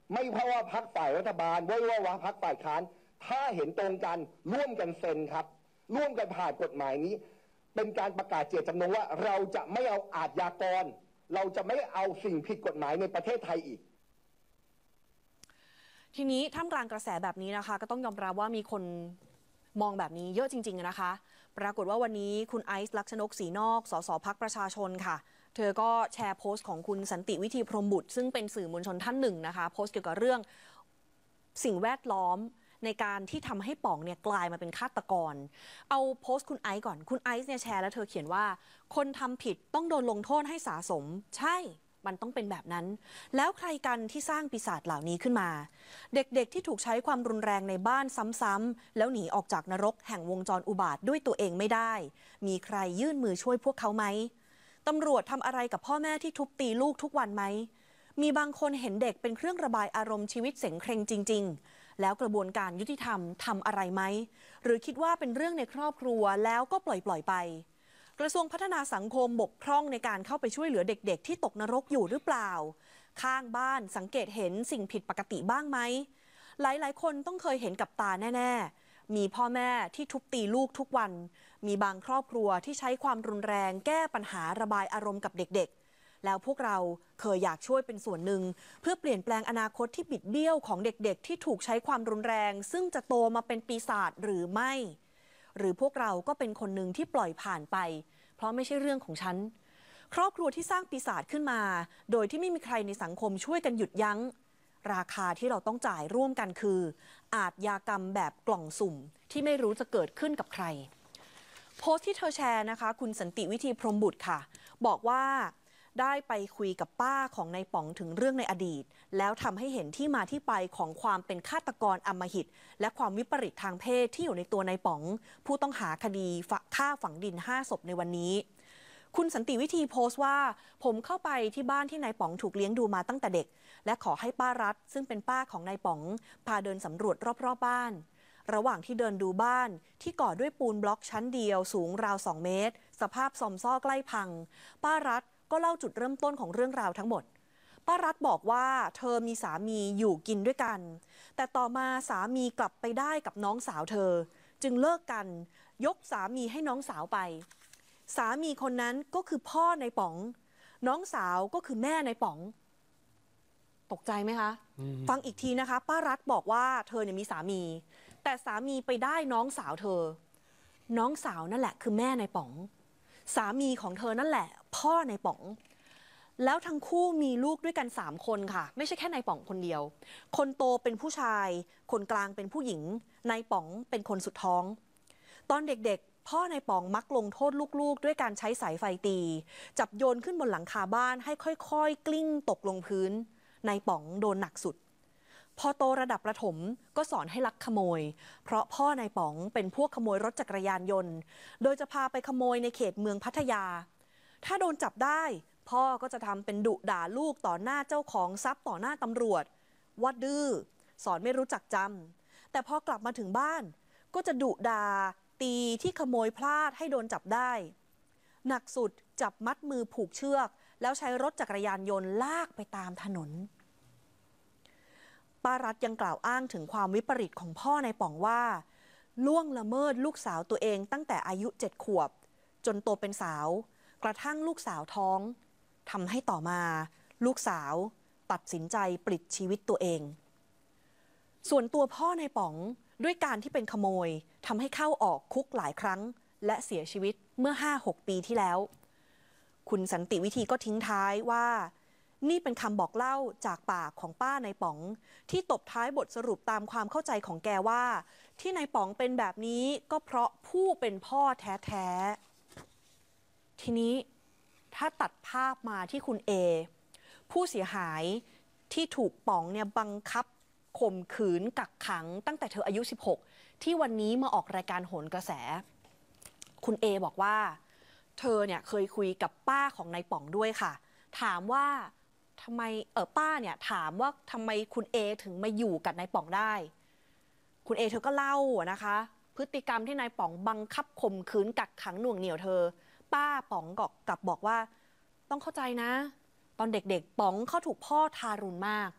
ไม่เพราะว่าพรรคฝ่ายรัฐบาลไม่ว่าพรรคฝ่ายค้านถ้าเห็นตรงกันร่วมกันเซ็นครับร่วมกันผ่านกฎหมายนี้เป็นการประกาศเจตจำนงว่าเราจะไม่เอาอาชญากรเราจะไม่เอาสิ่งผิดกฎหมายในประเทศไทยอีกทีนี้ท่ามกลางกระแสแบบนี้นะคะก็ต้องยอมรับว่ามีคนมองแบบนี้เยอะจริงๆนะคะปรากฏว่าวันนี้คุณไอซ์ ลักษณกศรีนอกสสพรรคประชาชนค่ะเธอก็แชร์โพสต์ของคุณสันติวิธีพรหมบุตรซึ่งเป็นสื่อมวลชนท่านหนึ่งนะคะโพสต์เกี่ยวกับเรื่องสิ่งแวดล้อมในการที่ทำให้ป๋องเนี่ยกลายมาเป็นฆาตกรเอาโพสต์คุณไอซ์ก่อนคุณไอซ์เนี่ยแชร์แล้วเธอเขียนว่าคนทำผิดต้องโดนลงโทษให้สะสมใช่มันต้องเป็นแบบนั้นแล้วใครกันที่สร้างปีศาจเหล่านี้ขึ้นมาเด็กๆที่ถูกใช้ความรุนแรงในบ้านซ้ำๆแล้วหนีออกจากนรกแห่งวงจรอุบาทด้วยตัวเองไม่ได้มีใครยื่นมือช่วยพวกเขาไหมตำรวจทำอะไรกับพ่อแม่ที่ทุบตีลูกทุกวันไหมมีบางคนเห็นเด็กเป็นเครื่องระบายอารมณ์ชีวิตเสงเคร่งจริงๆแล้วกระบวนการยุติธรรมทำอะไรไหมหรือคิดว่าเป็นเรื่องในครอบครัวแล้วก็ปล่อยไปกระทรวงพัฒนาสังคมบกพร่องในการเข้าไปช่วยเหลือเด็กๆที่ตกนรกอยู่หรือเปล่าข้างบ้านสังเกตเห็นสิ่งผิดปกติบ้างไหมหลายๆคนต้องเคยเห็นกับตาแน่ๆมีพ่อแม่ที่ทุบตีลูกทุกวันมีบางครอบครัวที่ใช้ความรุนแรงแก้ปัญหาระบายอารมณ์กับเด็กๆแล้วพวกเราเคยอยากช่วยเป็นส่วนหนึ่งเพื่อเปลี่ยนแปลงอนาคตที่บิดเบี้ยวของเด็กๆที่ถูกใช้ความรุนแรงซึ่งจะโตมาเป็นปีศาจหรือไม่หรือพวกเราก็เป็นคนหนึ่งที่ปล่อยผ่านไปเพราะไม่ใช่เรื่องของฉันครอบครัวที่สร้างปีศาจขึ้นมาโดยที่ไม่มีใครในสังคมช่วยกันหยุดยั้งราคาที่เราต้องจ่ายร่วมกันคืออาชญากรรมแบบกล่องสุ่มที่ไม่รู้จะเกิดขึ้นกับใครโพสต์ที่เธอแชร์นะคะคุณสันติวิธีพรหมบุตรค่ะบอกว่าได้ไปคุยกับป้าของนายป๋องถึงเรื่องในอดีตแล้วทำให้เห็นที่มาที่ไปของความเป็นฆาตกรอำมหิตและความวิปริตทางเพศที่อยู่ในตัวนายป๋องผู้ต้องหาคดีฆ่าฝังดิน5 ศพในวันนี้คุณสันติวิธีโพสต์ว่าผมเข้าไปที่บ้านที่นายป๋องถูกเลี้ยงดูมาตั้งแต่เด็กและขอให้ป้ารัฐซึ่งเป็นป้าของนายป๋องพาเดินสำรวจรอบๆบ้านระหว่างที่เดินดูบ้านที่ก่อด้วยปูนบล็อกชั้นเดียวสูงราว2 เมตรสภาพซอมซ่อใกล้พังป้ารัฐก็เล่าจุดเริ่มต้นของเรื่องราวทั้งหมดป้ารัฐบอกว่าเธอมีสามีอยู่กินด้วยกันแต่ต่อมาสามีกลับไปได้กับน้องสาวเธอจึงเลิกกันยกสามีให้น้องสาวไปสามีคนนั้นก็คือพ่อในป๋องน้องสาวก็คือแม่ในป๋องตกใจไหมคะฟังอีกทีนะคะป้ารัฐบอกว่าเธอเนี่ยมีสามีแต่สามีไปได้น้องสาวเธอน้องสาวนั่นแหละคือแม่ในป๋องสามีของเธอนั่นแหละพ่อในป๋องแล้วทั้งคู่มีลูกด้วยกัน3 คนค่ะไม่ใช่แค่นายป๋องคนเดียวคนโตเป็นผู้ชายคนกลางเป็นผู้หญิงนายป๋องเป็นคนสุดท้องตอนเด็กๆพ่อนายป๋องมักลงโทษลูกๆด้วยการใช้สายไฟตีจับโยนขึ้นบนหลังคาบ้านให้ค่อยๆกลิ้งตกลงพื้นนายป๋องโดนหนักสุดพอโตระดับประถมก็สอนให้ลักขโมยเพราะพ่อนายป๋องเป็นพวกขโมยรถจักรยานยนต์โดยจะพาไปขโมยในเขตเมืองพัทยาถ้าโดนจับได้พ่อก็จะทำเป็นดุด่าลูกต่อหน้าเจ้าของทรัพย์ต่อหน้าตำรวจว่าดื้อสอนไม่รู้จักจำแต่พอกลับมาถึงบ้านก็จะดุด่าตีที่ขโมยพลาดให้โดนจับได้หนักสุดจับมัดมือผูกเชือกแล้วใช้รถจักรยานยนต์ลากไปตามถนนป้ารัฐยังกล่าวอ้างถึงความวิปริตของพ่อในป๋องว่าล่วงละเมิดลูกสาวตัวเองตั้งแต่อายุ7 ขวบจนโตเป็นสาวกระทั่งลูกสาวท้องทำให้ต่อมาลูกสาวตัดสินใจปลิดชีวิตตัวเองส่วนตัวพ่อในป๋องด้วยการที่เป็นขโมยทำให้เข้าออกคุกหลายครั้งและเสียชีวิตเมื่อ 5-6 ปีที่แล้วคุณสันติวิธีก็ทิ้งท้ายว่านี่เป็นคำบอกเล่าจากปากของป้าในป๋องที่ตบท้ายบทสรุปตามความเข้าใจของแกว่าที่นายป๋องเป็นแบบนี้ก็เพราะผู้เป็นพ่อแท้ๆทีนี้ถ้าตัดภาพมาที่คุณเอผู้เสียหายที่ถูกป๋องเนี่ยบังคับข่มขืนกักขังตั้งแต่เธออายุ16ที่วันนี้มาออกรายการโหนกระแสคุณเอบอกว่าเธอเนี่ยเคยคุยกับป้าของนายป๋องด้วยค่ะถามว่าทำไมป้าเนี่ยถามว่าทำไมคุณเอถึงมาอยู่กับนายป๋องได้คุณเอเธอก็เล่านะคะพฤติกรรมที่นายป๋องบังคับข่มขืนกักขังหน่วงเหนี่ยวเธอป้าป๋องกลับบอกว่าต้องเข้าใจนะตอนเด็กๆป๋องเขาถูกพ่อทารุณมาก